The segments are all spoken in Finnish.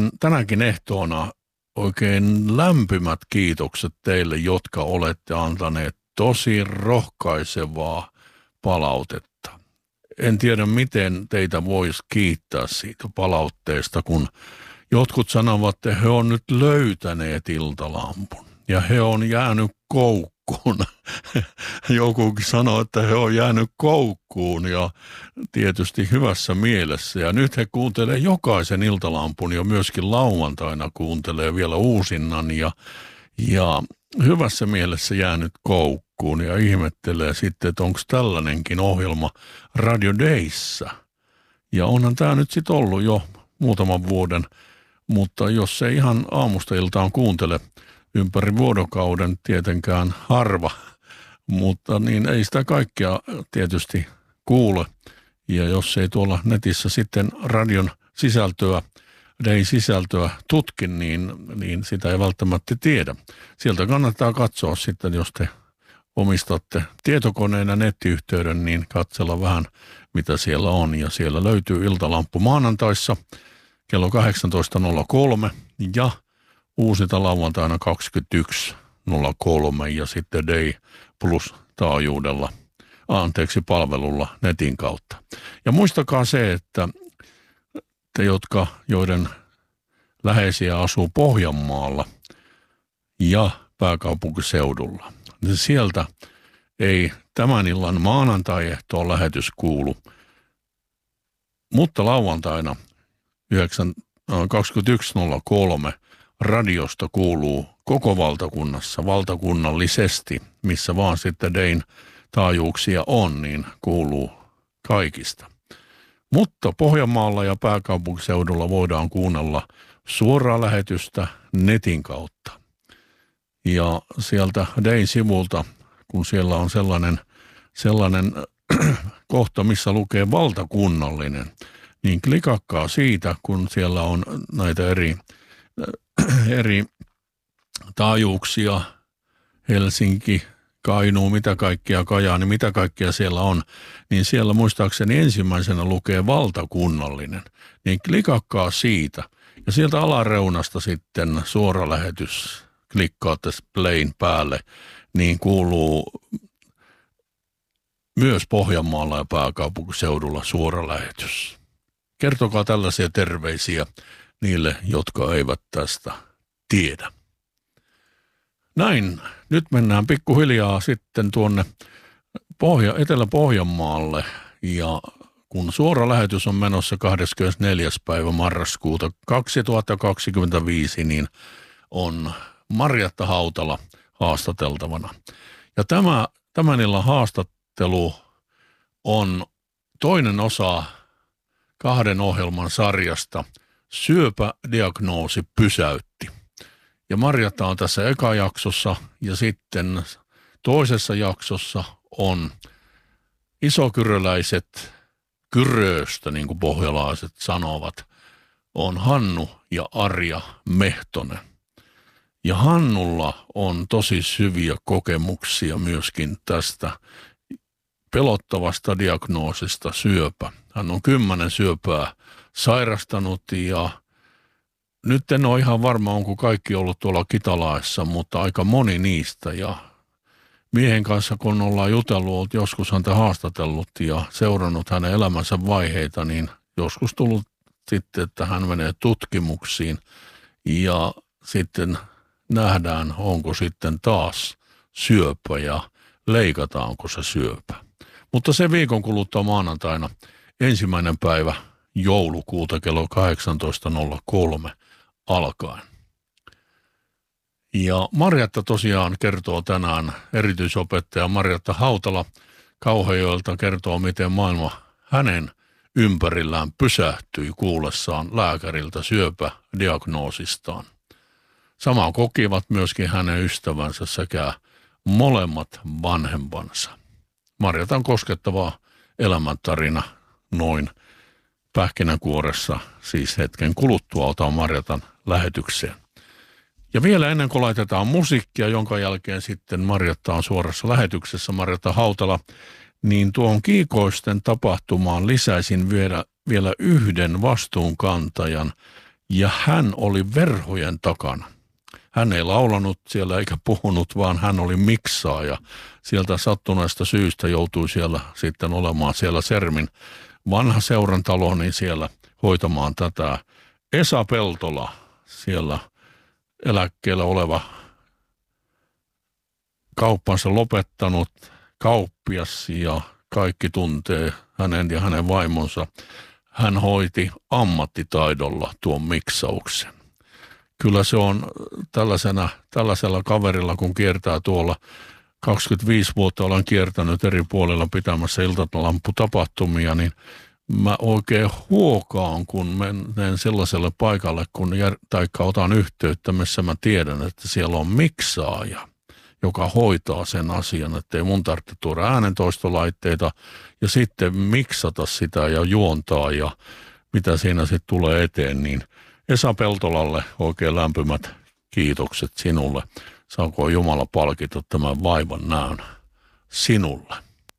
tänäkin ehtoona oikein lämpimät kiitokset teille, jotka olette antaneet tosi rohkaisevaa palautetta. En tiedä, miten teitä voisi kiittää siitä palautteesta, kun jotkut sanovat, että he on nyt löytäneet iltalampun ja he on jäänyt koukkuun. Jokukin sanoo, että he on jäänyt koukkuun ja tietysti hyvässä mielessä. Ja nyt he kuuntelee jokaisen iltalampun ja myöskin lauantaina kuuntelee vielä uusinnan ja hyvässä mielessä jäänyt koukkuun ja ihmettelee sitten, että onko tällainenkin ohjelma Radio Dayssä. Ja onhan tämä nyt sitten ollut jo muutaman vuoden, mutta jos ei ihan aamusta iltaan kuuntele ympäri vuorokauden, tietenkään harva, mutta niin ei sitä kaikkea tietysti kuule. Ja jos ei tuolla netissä sitten radion sisältöä, Day-sisältöä tutkin, niin sitä ei välttämättä tiedä. Sieltä kannattaa katsoa sitten, jos te omistatte tietokoneen ja nettiyhteyden, niin katsella vähän, mitä siellä on. Ja siellä löytyy iltalamppu maanantaissa kello 18.03 ja uusita lauantaina 21.03 ja sitten Day Plus taajuudella, palvelulla netin kautta. Ja muistakaa se, että te, joiden läheisiä asuu Pohjanmaalla ja pääkaupunkiseudulla, niin sieltä ei tämän illan maanantai-ehtoon lähetys kuulu, mutta lauantaina 21.03 radiosta kuuluu koko valtakunnassa, valtakunnallisesti, missä vaan sitten Dayn taajuuksia on, niin kuuluu kaikista. Mutta Pohjanmaalla ja pääkaupunkiseudulla voidaan kuunnella suoraa lähetystä netin kautta. Ja sieltä Dayn sivulta, kun siellä on sellainen kohta, missä lukee valtakunnallinen, niin klikakkaa siitä, kun siellä on näitä eri taajuuksia, Helsinki, Kainuu, mitä kaikkia, Kajaani, mitä kaikkia siellä on, niin siellä muistaakseni ensimmäisenä lukee valtakunnallinen, niin klikakkaa siitä. Ja sieltä alareunasta sitten suora lähetys, klikkaatte playn päälle, niin kuuluu myös Pohjanmaalla ja pääkaupunkiseudulla suora lähetys. Kertokaa tällaisia terveisiä niille, jotka eivät tästä tiedä. Näin, nyt mennään pikkuhiljaa sitten tuonne Etelä-Pohjanmaalle ja kun suora lähetys on menossa 24. päivä marraskuuta 2025, niin on Marjatta Hautala haastateltavana. Ja tämän illan haastattelu on toinen osa 2 ohjelman sarjasta Syöpädiagnoosi pysäytti. Ja Marjatta on tässä ekajaksossa ja sitten toisessa jaksossa on isokyröläiset Kyröstä, niin kuin pohjalaiset sanovat, on Hannu ja Arja Mehtonen. Ja Hannulla on tosi syviä kokemuksia myöskin tästä pelottavasta diagnoosista syöpä. Hän on 10 syöpää sairastanut ja nyt en ole ihan varma, onko kaikki ollut tuolla Kitalaessa, mutta aika moni niistä. Ja miehen kanssa, kun ollaan jutellut, joskus häntä haastatellut ja seurannut hänen elämänsä vaiheita, niin joskus tullut sitten, että hän menee tutkimuksiin ja sitten nähdään, onko sitten taas syöpä ja leikataanko se syöpä. Mutta se viikon kuluttua maanantaina 1. päivä joulukuuta kello 18.03 alkaen. Ja Marjatta tosiaan kertoo tänään, erityisopettaja Marjatta Hautala Kauhajoelta kertoo, miten maailma hänen ympärillään pysähtyi kuullessaan lääkäriltä syöpädiagnoosistaan. Samaa kokivat myöskin hänen ystävänsä sekä molemmat vanhempansa. Marjatan koskettava elämäntarina noin pähkinänkuoressa, siis hetken kuluttua otan Marjatan lähetykseen. Ja vielä ennen kuin laitetaan musiikkia, jonka jälkeen sitten Marjatta on suorassa lähetyksessä, Marjatta Hautala, niin tuon kiikoisten tapahtumaan lisäisin vielä yhden vastuunkantajan, ja hän oli verhojen takana. Hän ei laulanut siellä eikä puhunut, vaan hän oli miksaaja. Sieltä sattuneesta syystä joutui siellä sitten olemaan siellä Sermin vanha seurantalo, niin siellä hoitamaan tätä. Esa Peltola, siellä eläkkeellä oleva kauppansa lopettanut kauppias ja kaikki tuntee hänen ja hänen vaimonsa. Hän hoiti ammattitaidolla tuon miksauksen. Kyllä se on tällaisella kaverilla, kun kiertää tuolla, 25 vuotta olen kiertänyt eri puolilla pitämässä iltalamputapahtumia, niin mä oikein huokaan, kun menen sellaiselle paikalle, taikka otan yhteyttä, missä mä tiedän, että siellä on miksaaja, joka hoitaa sen asian, että ei mun tarvitse tuoda äänentoistolaitteita ja sitten miksata sitä ja juontaa ja mitä siinä sitten tulee eteen, niin Esa Peltolalle oikein lämpimät kiitokset sinulle. Saako Jumala palkita tämän vaivan näön sinulle.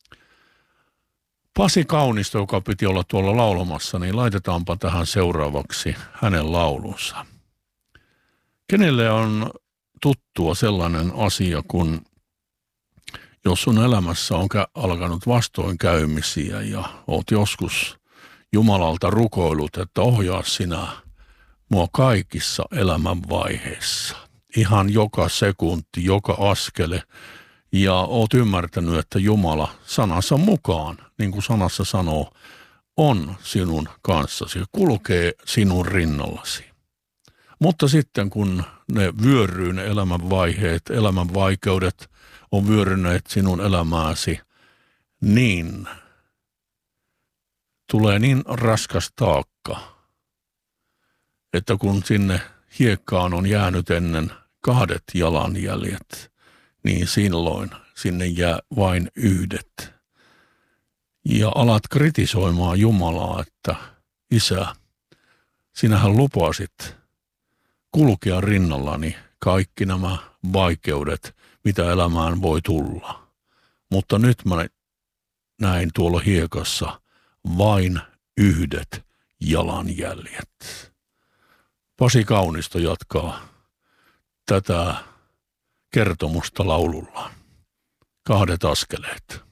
Pasi Kaunisto, joka piti olla tuolla laulamassa, niin laitetaanpa tähän seuraavaksi hänen laulunsa. Kenelle on tuttua sellainen asia, kun jos sun elämässä on alkanut vastoinkäymisiä ja oot joskus Jumalalta rukoillut, että ohjaa sinä mua kaikissa elämänvaiheissa, ihan joka sekunti, joka askele, ja oot ymmärtänyt, että Jumala sanansa mukaan, niin kuin sanassa sanoo, on sinun kanssasi, kulkee sinun rinnallasi. Mutta sitten kun ne vyöryy ne elämänvaiheet, elämän vaikeudet on vyöryneet sinun elämääsi, niin tulee niin raskas taakka, että kun sinne hiekkaan on jäänyt ennen 2 jalanjäljet, niin silloin sinne jää vain 1. Ja alat kritisoimaan Jumalaa, että Isä, sinähän lupasit kulkea rinnallani kaikki nämä vaikeudet, mitä elämään voi tulla. Mutta nyt mä näin tuolla hiekassa vain 1 jalanjäljet. Pasi Kaunisto jatkaa tätä kertomusta laulullaan. 2 askeleet.